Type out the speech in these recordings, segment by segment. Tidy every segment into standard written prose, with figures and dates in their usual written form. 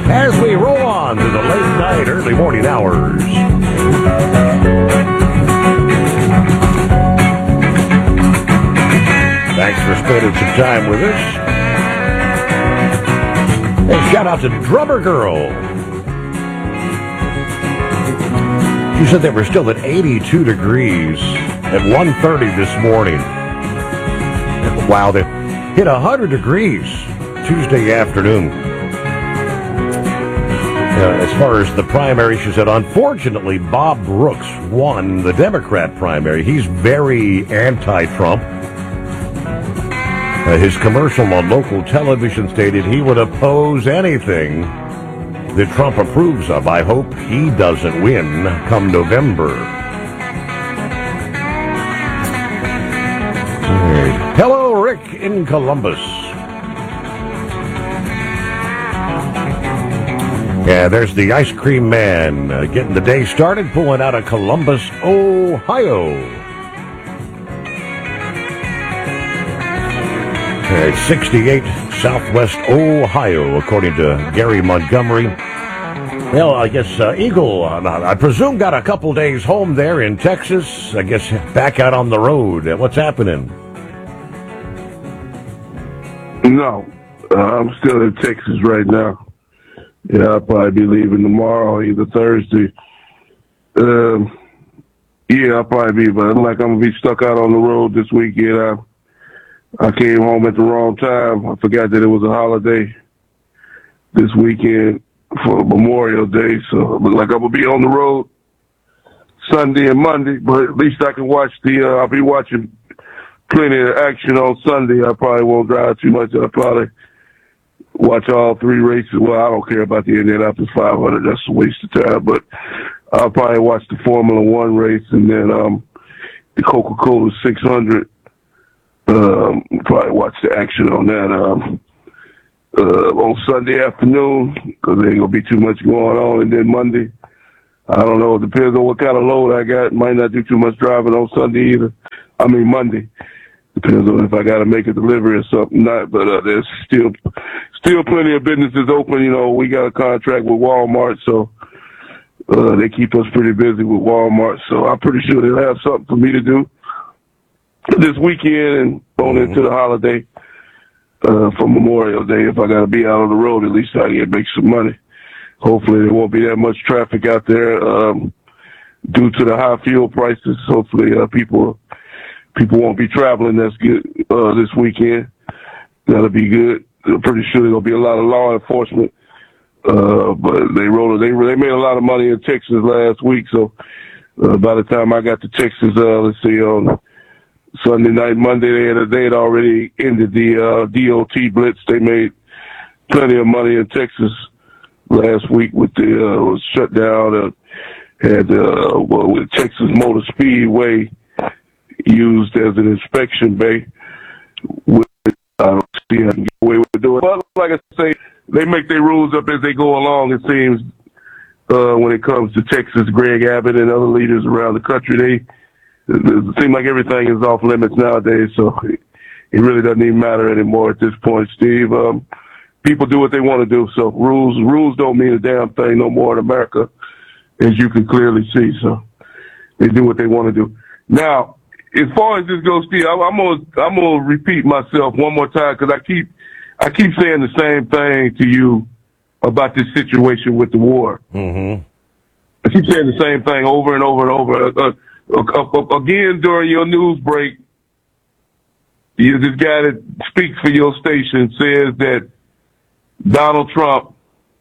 as we roll on to the late night, early morning hours. Thanks for spending some time with us. Hey, shout out to Drummer Girl. She said they were still at 82 degrees at 1:30 this morning. Wow, they hit 100 degrees Tuesday afternoon. As far as the primary, she said, unfortunately, Bob Brooks won the Democrat primary. He's very anti-Trump. His commercial on local television stated he would oppose anything that Trump approves of. I hope he doesn't win come November. Right. Hello, Rick in Columbus. Yeah, there's the ice cream man getting the day started, pulling out of Columbus, Ohio. At 68 Southwest Ohio, according to Gary Montgomery. Well, I guess Eagle, I presume, got a couple days home there in Texas. I guess back out on the road. What's happening? No, I'm still in Texas right now. Yeah, I'll probably be leaving tomorrow, either Thursday. Yeah, I'll probably be, but I'm going to be stuck out on the road this weekend. I came home at the wrong time. I forgot that it was a holiday this weekend for Memorial Day, so it looks like I'm going to be on the road Sunday and Monday, but at least I can watch I'll be watching plenty of action on Sunday. I probably won't drive too much. I'll probably watch all three races. Well, I don't care about the Indianapolis 500. That's a waste of time, but I'll probably watch the Formula One race and then the Coca-Cola 600. Probably watch the action on that on Sunday afternoon because there ain't gonna be too much going on. And then Monday, I don't know. It depends on what kind of load I got. Might not do too much driving on Sunday either. I mean Monday. Depends on if I got to make a delivery or something. Not, but there's still plenty of businesses open. You know, we got a contract with Walmart, so they keep us pretty busy with Walmart. So I'm pretty sure they'll have something for me to do this weekend and on into the holiday for Memorial Day. If I got to be out on the road, at least I can make some money. Hopefully there won't be that much traffic out there due to the high fuel prices. Hopefully people won't be traveling. That's good this weekend. That'll be good. I'm pretty sure there'll be a lot of law enforcement. But they made a lot of money in Texas last week. So by the time I got to Texas, let's see, on Sunday night, Monday, they had already ended the DOT blitz. They made plenty of money in Texas last week with the shutdown. Had with Texas Motor Speedway used as an inspection bay. I don't see how I can get away with doing it. But like I say, they make their rules up as they go along, it seems, when it comes to Texas. Greg Abbott and other leaders around the country, it seems like everything is off limits nowadays, so it really doesn't even matter anymore at this point, Steve. People do what they want to do, so rules don't mean a damn thing no more in America, as you can clearly see. So they do what they want to do. Now, as far as this goes, Steve, I'm gonna repeat myself one more time because I keep saying the same thing to you about this situation with the war. Mm-hmm. I keep saying the same thing over and over and over. Again, during your news break, this guy that speaks for your station says that Donald Trump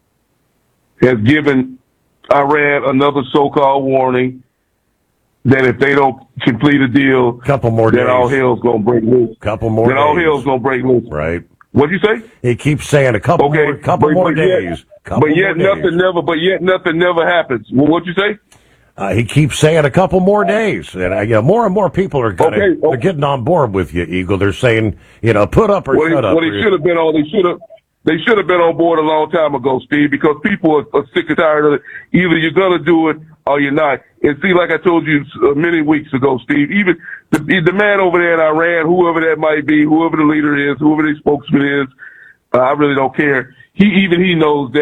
has given Iran another so-called warning that if they don't complete a deal, then all hell's gonna break loose. All hell's gonna break loose. Right. What'd you say? He keeps saying a couple more days. But yet nothing never happens. Well, what'd you say? He keeps saying a couple more days, and more and more people are they're getting on board with you, Eagle. They're saying, put up or shut up. Well, they should have been on. They should have been on board a long time ago, Steve, because people are sick and tired of it. Either you're gonna do it or you're not. And see, like I told you many weeks ago, Steve, even the man over there in Iran, whoever that might be, whoever the leader is, whoever the spokesman is, I really don't care. He knows that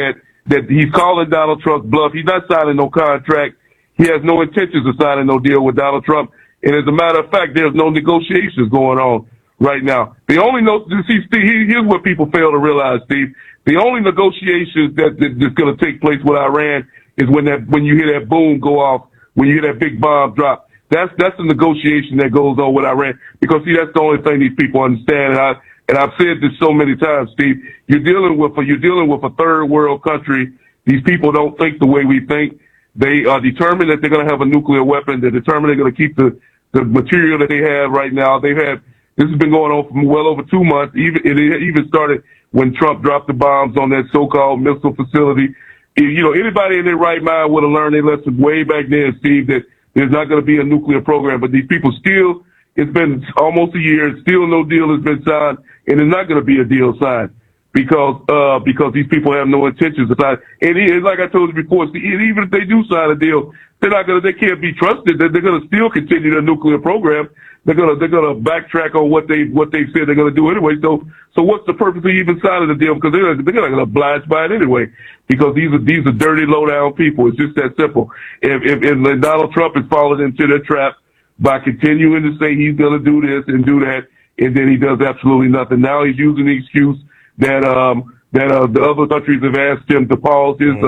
that he's calling Donald Trump's bluff. He's not signing no contract. He has no intentions of signing no deal with Donald Trump. And as a matter of fact, there's no negotiations going on right now. The only here's what people fail to realize, Steve. The only negotiations that's going to take place with Iran is when you hear that boom go off, when you hear that big bomb drop. That's the negotiation that goes on with Iran. Because see, that's the only thing these people understand. And I've said this so many times, Steve. You're dealing with a third world country. These people don't think the way we think. They are determined that they're going to have a nuclear weapon. They're determined they're going to keep the material that they have right now. This has been going on for well over 2 months. It even started when Trump dropped the bombs on that so-called missile facility. Anybody in their right mind would have learned their lesson way back then, Steve, that there's not going to be a nuclear program. But these people it's been almost a year, still no deal has been signed, and there's not going to be a deal signed because these people have no intentions of signing. And like I told you before, even if they do sign a deal, they can't be trusted. They're going to still continue their nuclear program. They're going to backtrack on what they said they're going to do anyway. So what's the purpose of even signing the deal? Because they're not going to oblige by it anyway. Because these are dirty, low down people. It's just that simple. If Donald Trump has fallen into their trap by continuing to say he's going to do this and do that, and then he does absolutely nothing. Now he's using the excuse that the other countries have asked him to pause his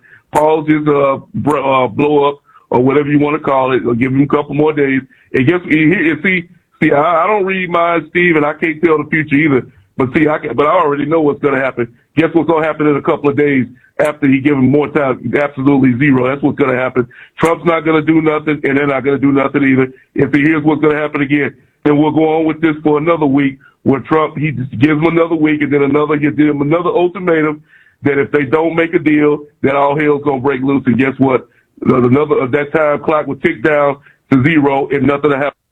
blow up, or whatever you want to call it, or give him a couple more days. And I don't read minds, Steve, and I can't tell the future either. But I already know what's going to happen. Guess what's going to happen in a couple of days after he gives him more time? Absolutely zero. That's what's going to happen. Trump's not going to do nothing, and they're not going to do nothing either. Here's what's going to happen again. Then we'll go on with this for another week, where Trump, he just gives them another week, and then he gives them another ultimatum that if they don't make a deal, then all hell's going to break loose. And guess what? That time clock will tick down to zero, and nothing will happen.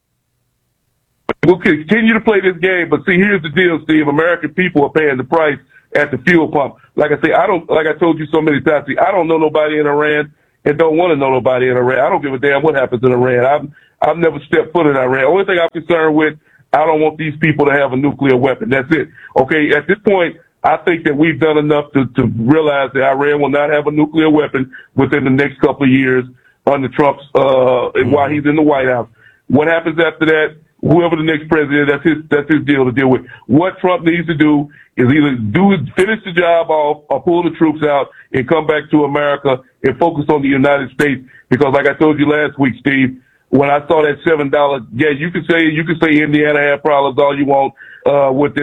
We'll continue to play this game, but see, here's the deal, Steve. American people are paying the price at the fuel pump. Like I say, like I told you so many times, see, I don't know nobody in Iran and don't want to know nobody in Iran. I don't give a damn what happens in Iran. I've never stepped foot in Iran. Only thing I'm concerned with, I don't want these people to have a nuclear weapon. That's it. Okay, at this point, I think that we've done enough to realize that Iran will not have a nuclear weapon within the next couple of years under Trump's, while he's in the White House. What happens after that? Whoever the next president, that's his deal to deal with. What Trump needs to do is either finish the job off or pull the troops out and come back to America and focus on the United States. Because like I told you last week, Steve, when I saw that $7, you can say Indiana had problems all you want, with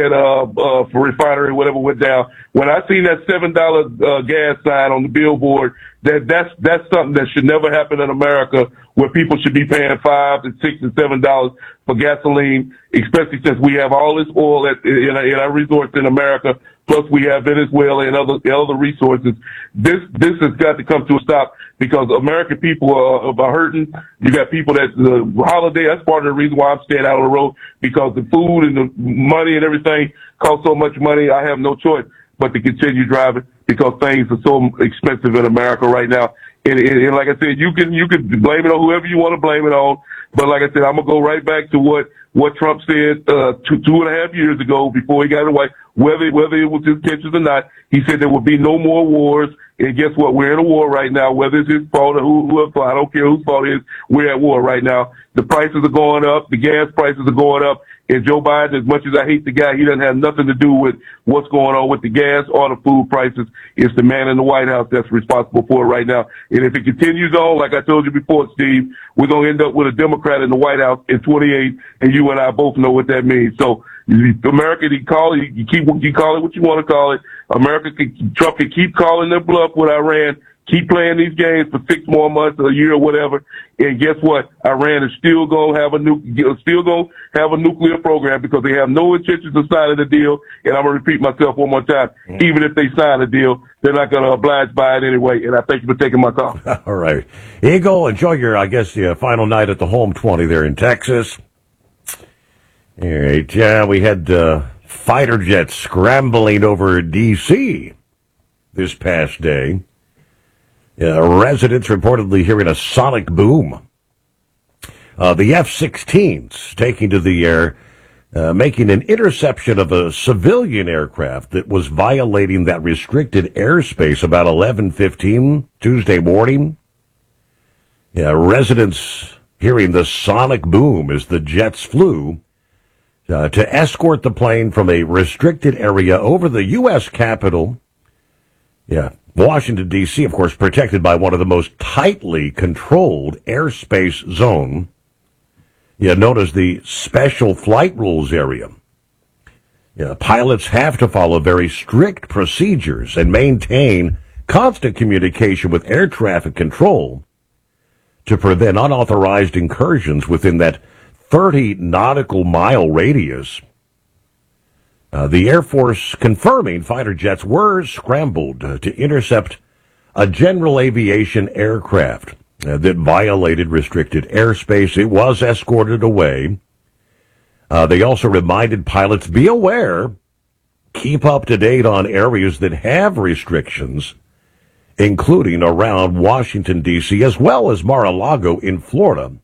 that refinery, whatever went down. When I seen that $7, gas sign on the billboard, that's something that should never happen in America, where people should be paying $5 and $6 and $7 for gasoline, especially since we have all this oil in our resorts in America. Plus we have Venezuela and other resources. This has got to come to a stop, because American people are hurting. You got people the holiday, that's part of the reason why I'm staying out on the road, because the food and the money and everything costs so much money. I have no choice but to continue driving, because things are so expensive in America right now. And like I said, you can blame it on whoever you want to blame it on. But like I said, I'm going to go right back to what Trump said, 2.5 years ago before he got away, whether it was his intentions or not. He said there would be no more wars. And guess what? We're in a war right now, whether it's his fault or whoever, I don't care whose fault it is. We're at war right now. The prices are going up. The gas prices are going up. And Joe Biden, as much as I hate the guy, he doesn't have nothing to do with what's going on with the gas or the food prices. It's the man in the White House that's responsible for it right now. And if it continues on, like I told you before, Steve, we're going to end up with a Democrat in the White House in 28, and you and I both know what that means. So America, you call it what you want to call it. Trump can keep calling their bluff with Iran, keep playing these games for 6 more months, a year, or whatever. And guess what? Iran is still going to have a nuclear program, because they have no intentions of signing the deal. And I'm going to repeat myself one more time. Even if they sign a deal, they're not going to oblige by it anyway. And I thank you for taking my call. All right. Eagle, enjoy your, the final night at the home 20 there in Texas. All right. Yeah, we had fighter jets scrambling over D.C. this past day. Residents reportedly hearing a sonic boom. The F-16s taking to the air making an interception of a civilian aircraft that was violating that restricted airspace about 11:15 Tuesday morning. Yeah, residents hearing the sonic boom as the jets flew to escort the plane from a restricted area over the U.S. Capitol. Yeah, Washington, D.C., of course, protected by one of the most tightly controlled airspace zone. Yeah, known as the Special Flight Rules area. Yeah, pilots have to follow very strict procedures and maintain constant communication with air traffic control to prevent unauthorized incursions within that 30 nautical mile radius. The Air Force confirming fighter jets were scrambled to intercept a general aviation aircraft that violated restricted airspace. It was escorted away. They also reminded pilots, be aware, keep up to date on areas that have restrictions, including around Washington, D.C., as well as Mar-a-Lago in Florida.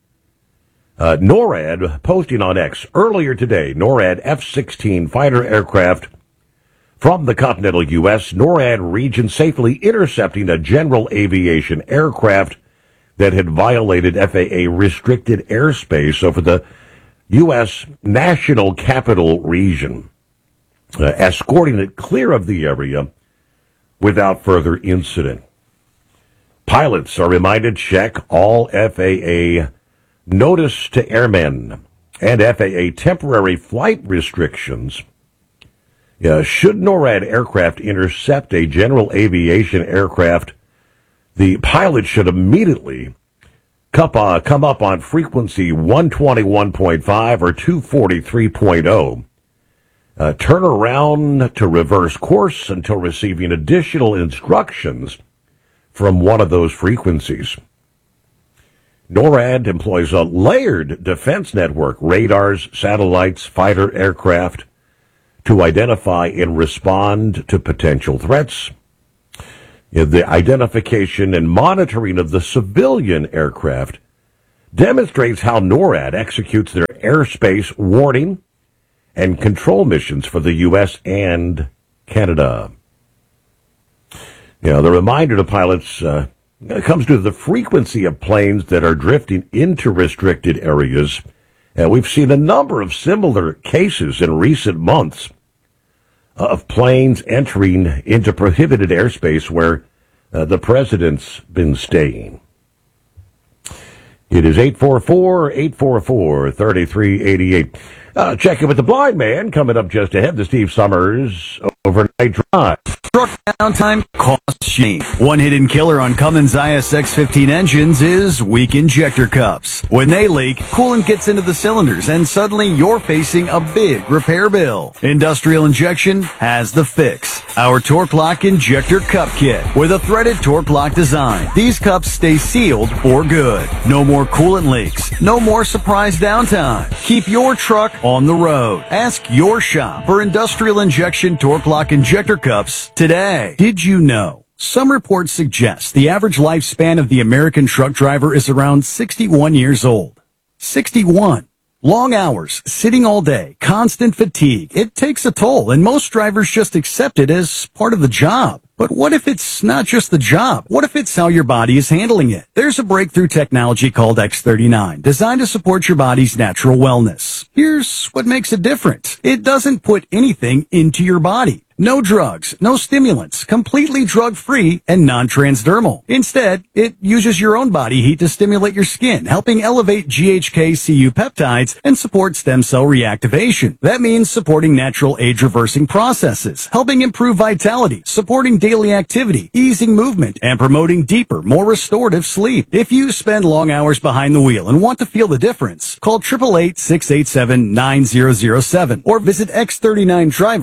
NORAD posting on X earlier today, NORAD F-16 fighter aircraft from the continental U.S., NORAD region safely intercepting a general aviation aircraft that had violated FAA restricted airspace over the U.S. National Capital Region, escorting it clear of the area without further incident. Pilots are reminded check all FAA notice to airmen and FAA temporary flight restrictions. Should NORAD aircraft intercept a general aviation aircraft, the pilot should immediately come up on frequency 121.5 or 243.0. Turn around to reverse course until receiving additional instructions from one of those frequencies. NORAD employs a layered defense network, radars, satellites, fighter aircraft, to identify and respond to potential threats. The identification and monitoring of the civilian aircraft demonstrates how NORAD executes their airspace warning and control missions for the U.S. and Canada. The reminder to pilots comes to the frequency of planes that are drifting into restricted areas. We've seen a number of similar cases in recent months of planes entering into prohibited airspace where the president's been staying. It is 844-844-3388. Check in with the blind man coming up just ahead. The Steve Summers Overnight Drive. Truck downtime costs you. One hidden killer on Cummins ISX-15 engines is weak injector cups. When they leak, coolant gets into the cylinders and suddenly you're facing a big repair bill. Industrial Injection has the fix. Our Torque Lock Injector Cup Kit with a threaded Torque Lock design. These cups stay sealed for good. No more coolant leaks. No more surprise downtime. Keep your truck on the road. Ask your shop for Industrial Injection Torque Lock Injector Cups today. Did you know? Some reports suggest the average lifespan of the American truck driver is around 61 years old. 61. Long hours, sitting all day, constant fatigue. It takes a toll, and most drivers just accept it as part of the job. But what if it's not just the job? What if it's how your body is handling it? There's a breakthrough technology called X39, designed to support your body's natural wellness. Here's what makes it different. It doesn't put anything into your body. No drugs, no stimulants, completely drug-free and non-transdermal. Instead, it uses your own body heat to stimulate your skin, helping elevate GHK-Cu peptides and support stem cell reactivation. That means supporting natural age-reversing processes, helping improve vitality, supporting daily activity, easing movement, and promoting deeper, more restorative sleep. If you spend long hours behind the wheel and want to feel the difference, call 888-687-9007 or visit X39Driver.com.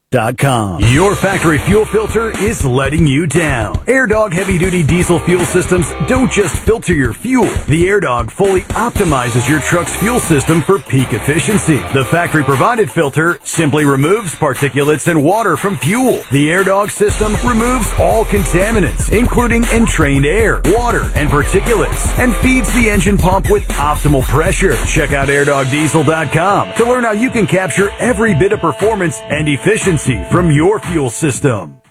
Your factory fuel filter is letting you down. AirDog heavy-duty diesel fuel systems don't just filter your fuel. The AirDog fully optimizes your truck's fuel system for peak efficiency. The factory-provided filter simply removes particulates and water from fuel. The AirDog system removes all contaminants, including entrained air, water, and particulates, and feeds the engine pump with optimal pressure. Check out airdogdiesel.com to learn how you can capture every bit of performance and efficiency from your fuel system.